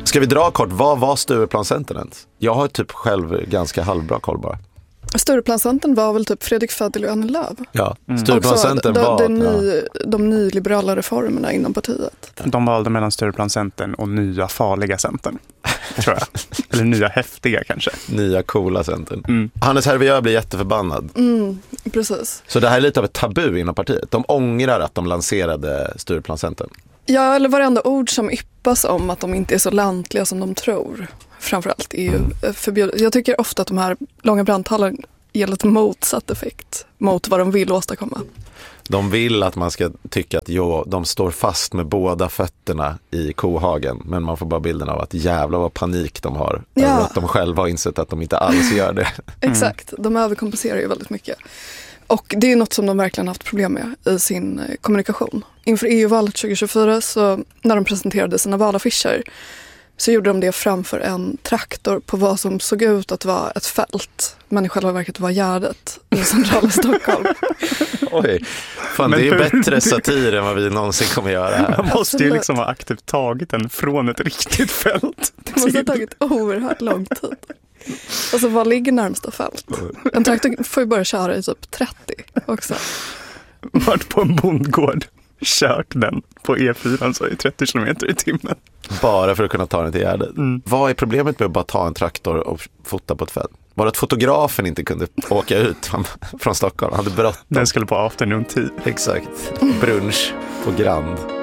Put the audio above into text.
Ska vi dra kort, vad var Stureplanscentern ens? Jag har typ själv ganska halvbra koll bara. Stureplanscentern var väl typ Fredrik Federley och Annie Lööf. Ja, Stureplanscentern var... De nyliberala reformerna inom partiet. De valde mellan Stureplanscentern och nya farliga centern, tror jag. Eller nya häftiga kanske. Nya coola centern. Hannes Hervieux blir jätteförbannad. Precis. Så det här är lite av ett tabu inom partiet. De ångrar att de lanserade Stureplanscentern. Ja, eller varenda ord som yppas om att de inte är så lantliga som de tror. Framförallt är ju förbjudet. Jag tycker ofta att de här långa brandtalen ger lite motsatt effekt mot vad de vill åstadkomma. De vill att man ska tycka att de står fast med båda fötterna i kohagen. Men man får bara bilden av att jävla vad panik de har. Ja. Över att de själva har insett att de inte alls gör det. Exakt, de överkompenserar ju väldigt mycket. Och det är något som de verkligen haft problem med i sin kommunikation. Inför EU-valet 2024, så när de presenterade sina valaffischer, så gjorde de det framför en traktor på vad som såg ut att vara ett fält. Men i själva verket var Gärdet i centrala Stockholm. Oj, fan, det är ju bättre satir än vad vi någonsin kommer göra här. Man måste ju liksom ha aktivt tagit den från ett riktigt fält. Det måste ha tagit oerhört lång tid. Alltså, vad ligger närmsta fält? En traktor får ju börja köra i typ 30 också. Vart på en bondgård kört den på E4 så i 30 kilometer i timmen. Bara för att kunna ta den till Gärdet. Vad är problemet med att bara ta en traktor och fota på ett fält? Var det att fotografen inte kunde åka ut från Stockholm? Han hade bråttom. Den skulle på afternoon tea. Exakt. Brunch på Grand.